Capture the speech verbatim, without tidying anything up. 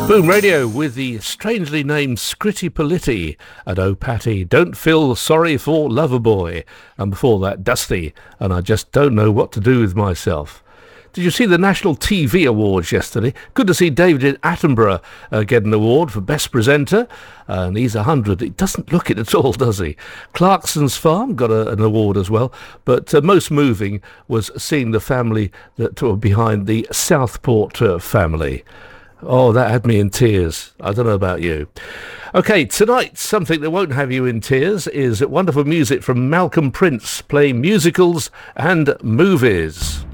Boom Radio with the strangely named Scritti Politti and Oh Patty, Don't Feel Sorry for Loverboy. And before that, Dusty, and I Just Don't Know What to Do with Myself. Did you see the National T V Awards yesterday? Good to see David Attenborough uh, get an award for Best Presenter. Uh, and he's one hundred. It doesn't look it at all, does he? Clarkson's Farm got a, an award as well. But uh, most moving was seeing the family that were behind the Southport uh, family. Oh, that had me in tears. I don't know about you. Okay, tonight, something that won't have you in tears is wonderful music from Malcolm Prince playing musicals and movies.